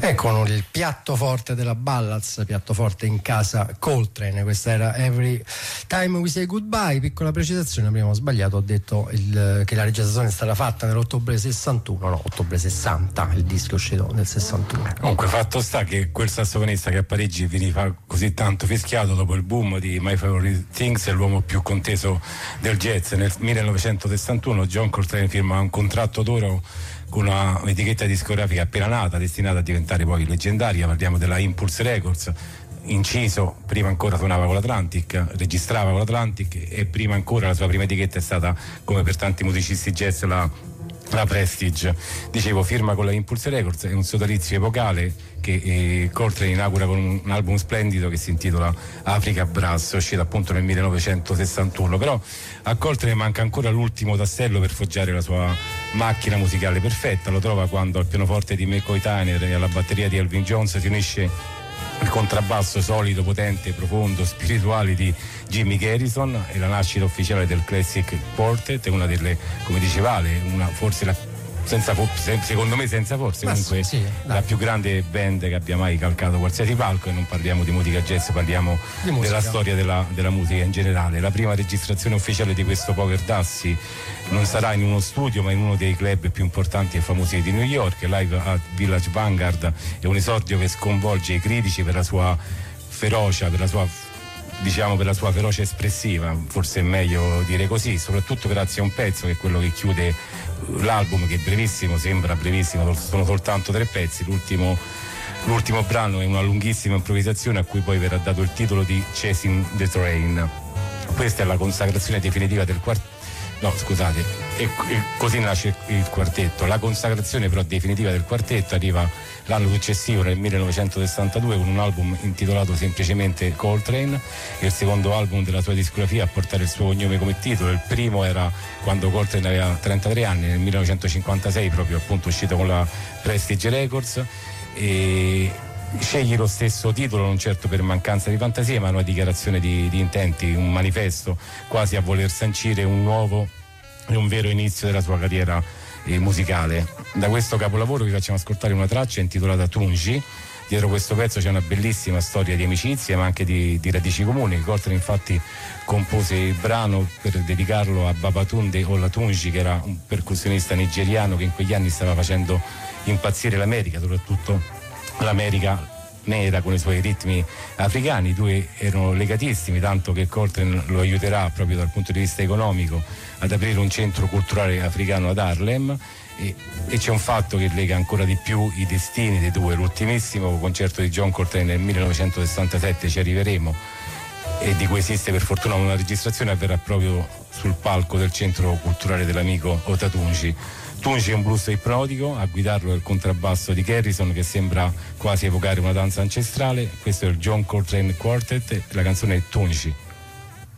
Con il piatto forte della Ballads, piatto forte in casa Coltrane. Questa era Every Time We Say Goodbye. Piccola precisazione, abbiamo sbagliato, ho detto che la registrazione è stata fatta nell'ottobre 61, no, ottobre 60, il disco è uscito nel 61. Comunque fatto sta che quel sassofonista che a Parigi veniva così tanto fischiato dopo il boom di My Favorite Things è l'uomo più conteso del jazz. Nel 1961 John Coltrane firma un contratto d'oro con un'etichetta discografica appena nata, destinata a diventare poi leggendaria. Parliamo della Impulse Records. Inciso, prima ancora suonava con l'Atlantic, registrava con l'Atlantic, e prima ancora la sua prima etichetta è stata, come per tanti musicisti jazz, la Prestige. Dicevo, firma con la Impulse Records, è un sodalizio epocale che Coltrane inaugura con un album splendido che si intitola Africa Brass, uscito appunto nel 1961. Però a Coltrane manca ancora l'ultimo tassello per forgiare la sua macchina musicale perfetta. Lo trova quando al pianoforte di McCoy Tyner e alla batteria di Elvin Jones si unisce il contrabbasso solido, potente, profondo, spirituale di Jimmy Garrison, e la nascita ufficiale del Classic Quartet, una delle, come diceva Ale, forse la, secondo me senza forse, comunque sì, la più grande band che abbia mai calcato qualsiasi palco. E non parliamo di musica jazz, parliamo della storia della musica in generale. La prima registrazione ufficiale di questo Poker Dassi non sarà in uno studio, ma in uno dei club più importanti e famosi di New York, live at Village Vanguard. È un esordio che sconvolge i critici per la sua ferocia, per la sua ferocia espressiva, forse è meglio dire così, soprattutto grazie a un pezzo che è quello che chiude l'album, che è brevissimo, sembra brevissimo, sono soltanto 3 pezzi. L'ultimo brano è una lunghissima improvvisazione a cui poi verrà dato il titolo di Chasing the Train. Questa è la consacrazione definitiva del quartetto. No, scusate, e così nasce il quartetto. La consacrazione però definitiva del quartetto arriva l'anno successivo, nel 1962, con un album intitolato semplicemente Coltrane, il secondo album della sua discografia a portare il suo cognome come titolo. Il primo era quando Coltrane aveva 33 anni, nel 1956, proprio appunto uscito con la Prestige Records. E sceglie lo stesso titolo non certo per mancanza di fantasia, ma una dichiarazione di intenti, un manifesto, quasi a voler sancire un nuovo e un vero inizio della sua carriera musicale. Da questo capolavoro vi facciamo ascoltare una traccia intitolata Tunji. Dietro questo pezzo c'è una bellissima storia di amicizia, ma anche di radici comuni. Coltrane infatti compose il brano per dedicarlo a Babatunde Olatunji, che era un percussionista nigeriano che in quegli anni stava facendo impazzire l'America, soprattutto l'America nera con i suoi ritmi africani. I due erano legatissimi, tanto che Coltrane lo aiuterà proprio dal punto di vista economico ad aprire un centro culturale africano ad Harlem, e c'è un fatto che lega ancora di più i destini dei due. L'ultimissimo concerto di John Coltrane nel 1967, ci arriveremo, e di cui esiste per fortuna una registrazione, avverrà proprio sul palco del centro culturale dell'amico Olatunji. Tunji è un blues ipnotico, a guidarlo è il contrabbasso di Garrison che sembra quasi evocare una danza ancestrale. Questo è il John Coltrane Quartet, la canzone è Tunji.